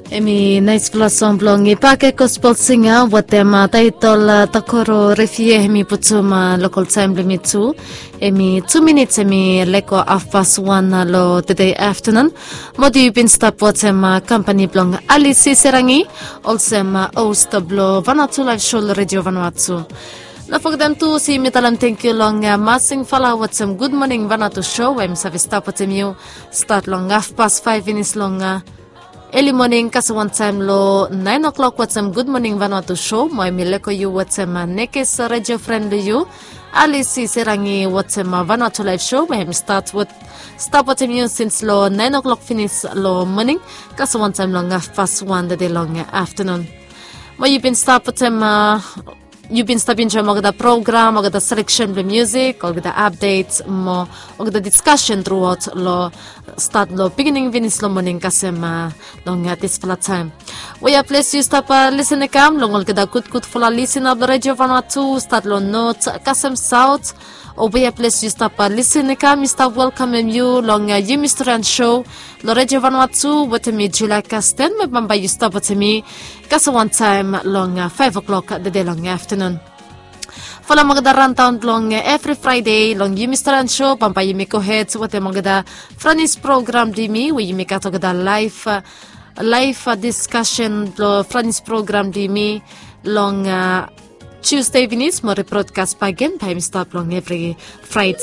Emi nice blossom blong ipake gospel singer watema title takoro refie mi putuma local time limit 2 emi 2 minutes emi leko 1:30 lo today afternoon modi bin stop watema company blong Alice Serangi also ma host blo Vanuatu live show radio Vanuatu. Na pagdam tu si mitalam thank you long masing fala watsam good morning Vanuatu show em sa stop watem start long 5:30 minutes long early morning kasi one time lo 9 o'clock watsam good morning Vanuatu show mo emileko you watsam nekes radio friend you Alice Serangi watsam Vanuatu live show mo start watsam you since lo 9 o'clock finish lo morning kasi one time long 1:30 the day long afternoon mo you been stop watsam you've been stopping to the program, the selection of the music, or the updates, more or the discussion throughout lo start lo beginning finish lo morning kasema long at this flat time. We are pleased you stop listen cam long the good full listen of the radio Vanuatu start lo note kasem south. Or we are pleased you stop listen cam Mr. welcome you long you Mr. and show lo radio Vanuatu what me July Casten me bamba you stop at me kasi one time long 5 o'clock the day long afternoon. Fala magadaran town long every Friday long you Mr. and show pampa you make heads what magada Franis program di mi we you make out the live discussion lo Franis program di mi long Tuesday evenings more broadcast again time stop long every Friday